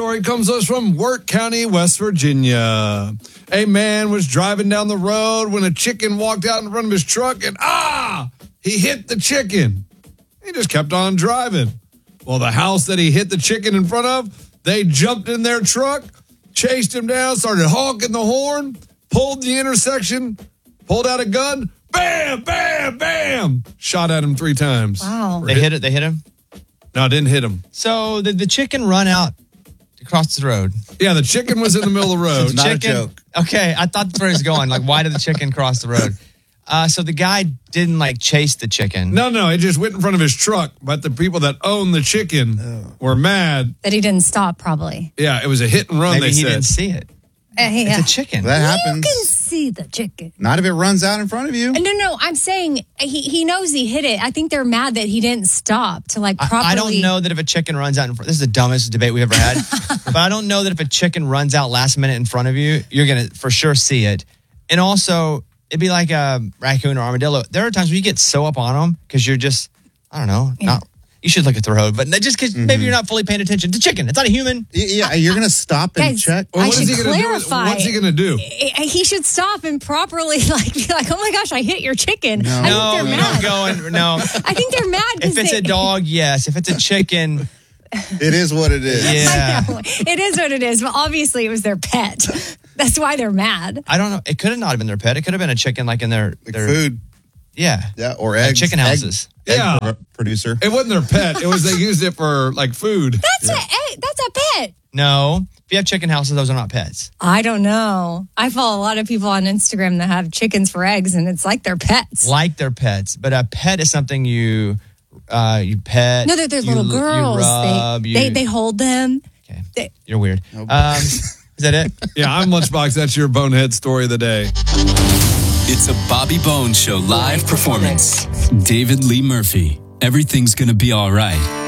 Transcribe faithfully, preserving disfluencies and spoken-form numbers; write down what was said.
story comes to us from Wirt County, West Virginia. A man was driving down the road when a chicken walked out in front of his truck and, ah, he hit the chicken. He just kept on driving. Well, the house that he hit the chicken in front of, they jumped in their truck, chased him down, started honking the horn, pulled the intersection, pulled out a gun, bam, bam, bam, shot at him three times. Wow. They hit it. They hit him? No, it didn't hit him. So did the chicken run out across the road? Yeah, the chicken was in the middle of the road. It's not chicken, a joke. Okay, I thought that's where he was going. Like, why did the chicken cross the road? Uh, so the guy didn't, like, chase the chicken. No, no, it just went in front of his truck. But the people that own the chicken oh. were mad. That he didn't stop, probably. Yeah, it was a hit and run, Maybe they he said. didn't see it. Uh, yeah. It's a chicken. That You happens. can see the chicken. Not if it runs out in front of you. No, no, I'm saying he, he knows he hit it. I think they're mad that he didn't stop to, like, properly. I, I don't know that if a chicken runs out in front. This is the dumbest debate we've ever had. But I don't know that if a chicken runs out last minute in front of you, you're going to for sure see it. And also, it'd be like a raccoon or armadillo. There are times where you get so up on them because you're just, I don't know, Yeah. not. You should look at the road, but just because Mm-hmm. maybe you're not fully paying attention. It's a chicken. It's not a human. Yeah, you're going to stop and Guys, check. Well, I what is should he gonna do? clarify. What's he going to do? He should stop and properly, like, be like, oh my gosh, I hit your chicken. No. I No, think they're don't mad. go and no. I think they're mad because If it's they, a dog, yes. If it's a chicken, It is what it is. yeah. I know. It is what it is, but obviously it was their pet. That's why they're mad. I don't know. It could have not been their pet. It could have been a chicken, like in their, Like their food. Yeah, Yeah, or Like eggs. chicken Egg- houses. egg Yeah. pro- producer. It wasn't their pet. It was they used it for, like, food. That's a eh, that's a pet. No, if you have chicken houses, those are not pets. I don't know. I follow a lot of people on Instagram that have chickens for eggs, and it's like they're pets. Like they're pets, but a pet is something you uh, you pet. No, they're, they're you, little girls. You rub, they, you, they they hold them. Okay, they- you're weird. Nope. Um, is that it? Yeah, I'm Lunchbox. That's your bonehead story of the day. It's a Bobby Bones Show live performance. David Lee Murphy. Everything's gonna be all right.